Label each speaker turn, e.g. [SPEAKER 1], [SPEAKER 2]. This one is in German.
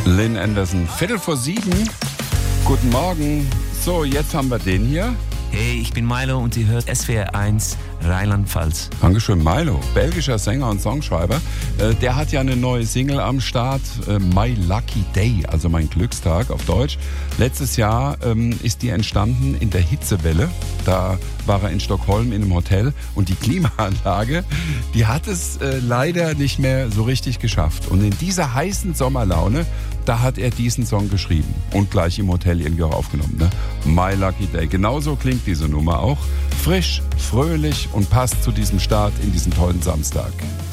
[SPEAKER 1] Lynn Anderson, 6:45. Guten Morgen. So, jetzt haben wir den hier.
[SPEAKER 2] Hey, ich bin Milo und ihr hört SWR 1 Rheinland-Pfalz.
[SPEAKER 1] Dankeschön, Milo. Belgischer Sänger und Songschreiber. Der hat ja eine neue Single am Start, My Lucky Day, also mein Glückstag auf Deutsch. Letztes Jahr ist die entstanden in der Hitzewelle. Da war er in Stockholm in einem Hotel und die Klimaanlage, die hat es leider nicht mehr so richtig geschafft. Und in dieser heißen Sommerlaune, da hat er diesen Song geschrieben und gleich im Hotel irgendwie auch aufgenommen. Ne? My Lucky Day. Genauso klingt diese Nummer auch. Frisch, fröhlich und passt zu diesem Start in diesen tollen Samstag.